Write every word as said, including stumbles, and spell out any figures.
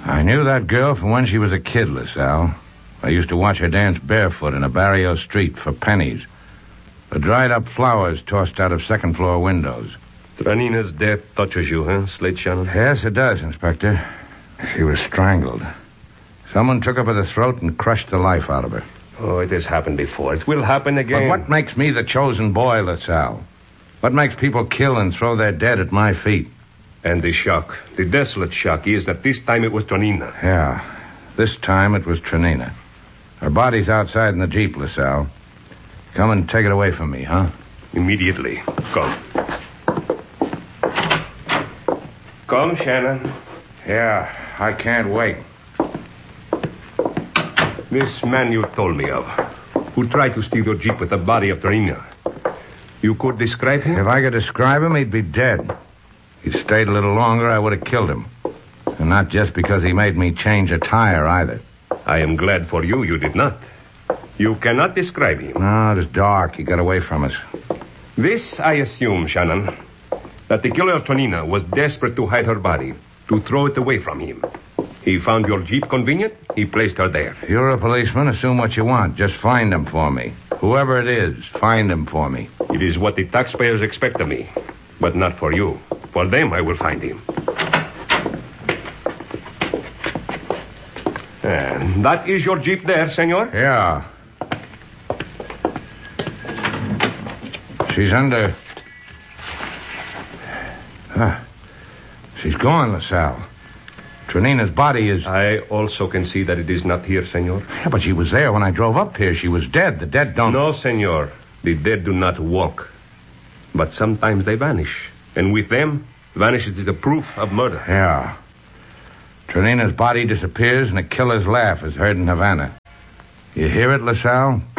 I knew that girl from when she was a kid, LaSalle. I used to watch her dance barefoot in a barrio street for pennies. The dried-up flowers tossed out of second-floor windows. Tranina's death touches you, huh, Slade Shannon? Yes, it does, Inspector. She was strangled. Someone took her by the throat and crushed the life out of her. Oh, it has happened before. It will happen again. But what makes me the chosen boy, LaSalle? What makes people kill and throw their dead at my feet? And the shock, the desolate shock, is that this time it was Tranina. Yeah, this time it was Tranina. Her body's outside in the Jeep, LaSalle. Come and take it away from me, huh? Immediately. Come. Come, Shannon. Yeah, I can't wait. This man you told me of, who tried to steal your Jeep with the body of Tranina. You could describe him? If I could describe him, he'd be dead. If he'd stayed a little longer, I would have killed him. And not just because he made me change a tire, either. I am glad for you you did not. You cannot describe him. No, it is dark. He got away from us. This, I assume, Shannon, that the killer of Tranina was desperate to hide her body, to throw it away from him. He found your Jeep convenient. He placed her there. You're a policeman. Assume what you want. Just find him for me. Whoever it is, find him for me. It is what the taxpayers expect of me. But not for you. For them, I will find him. And that is your Jeep there, senor? Yeah. She's under... Ah. She's gone, LaSalle. Tranina's body is... I also can see that it is not here, senor. Yeah, but she was there when I drove up here. She was dead. The dead don't... No, senor. The dead do not walk. But sometimes they vanish. And with them, vanishes the proof of murder. Yeah. Tranina's body disappears and a killer's laugh is heard in Havana. You hear it, LaSalle?